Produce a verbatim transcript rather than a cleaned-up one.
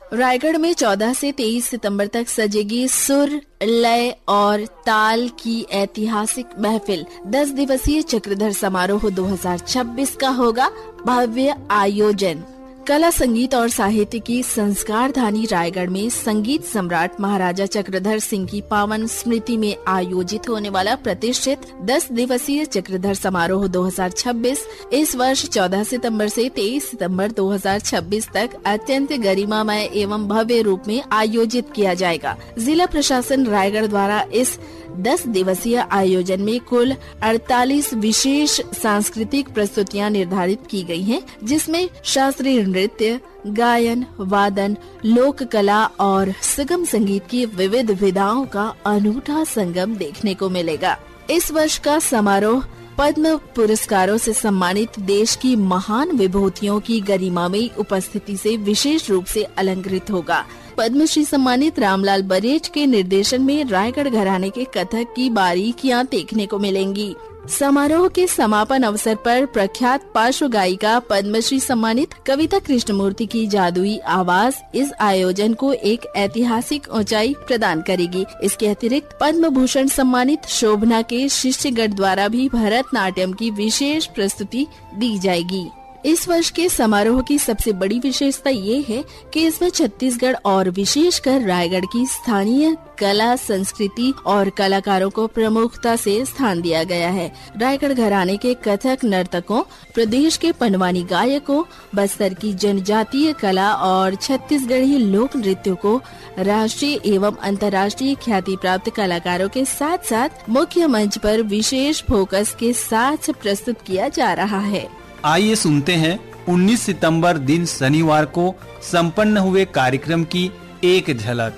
रायगढ़ में चौदह से तेईस सितंबर तक सजेगी सुर, लय और ताल की ऐतिहासिक महफिल। दस दिवसीय चक्रधर समारोह दो हज़ार छब्बीस का होगा भव्य आयोजन। कला, संगीत और साहित्य की संस्कारधानी रायगढ़ में संगीत सम्राट महाराजा चक्रधर सिंह की पावन स्मृति में आयोजित होने वाला प्रतिष्ठित दस दिवसीय चक्रधर समारोह दो हज़ार छब्बीस इस वर्ष चौदह सितंबर से तेईस सितंबर दो हज़ार छब्बीस तक अत्यंत गरिमामय एवं भव्य रूप में आयोजित किया जाएगा। जिला प्रशासन रायगढ़ द्वारा इस दस दिवसीय आयोजन में कुल अड़तालीस विशेष सांस्कृतिक प्रस्तुतियां निर्धारित की गई हैं, जिसमें शास्त्रीय नृत्य, गायन, वादन, लोक कला और सुगम संगीत की विविध विधाओं का अनूठा संगम देखने को मिलेगा। इस वर्ष का समारोह पद्म पुरस्कारों से सम्मानित देश की महान विभूतियों की गरिमामयी उपस्थिति से विशेष रूप से अलंकृत होगा। पद्मश्री सम्मानित रामलाल बरेठ के निर्देशन में रायगढ़ घराने के कथक की बारीकियां देखने को मिलेंगी। समारोह के समापन अवसर पर प्रख्यात पार्श्व गायिका पद्मश्री सम्मानित कविता कृष्णमूर्ति की जादुई आवाज इस आयोजन को एक ऐतिहासिक ऊंचाई प्रदान करेगी। इसके अतिरिक्त पद्म भूषण सम्मानित शोभना के शिष्यगढ़ द्वारा भी भरतनाट्यम की विशेष प्रस्तुति दी जाएगी। इस वर्ष के समारोह की सबसे बड़ी विशेषता ये है कि इसमें छत्तीसगढ़ और विशेषकर रायगढ़ की स्थानीय कला, संस्कृति और कलाकारों को प्रमुखता से स्थान दिया गया है। रायगढ़ घराने के कथक नर्तकों, प्रदेश के पनवानी गायकों, बस्तर की जनजातीय कला और छत्तीसगढ़ी लोक नृत्यों को राष्ट्रीय एवं अंतर्राष्ट्रीय ख्याति प्राप्त कलाकारों के साथ साथ मुख्य मंच पर विशेष फोकस के साथ प्रस्तुत किया जा रहा है। आइए सुनते हैं उन्नीस सितंबर दिन शनिवार को संपन्न हुए कार्यक्रम की एक झलक।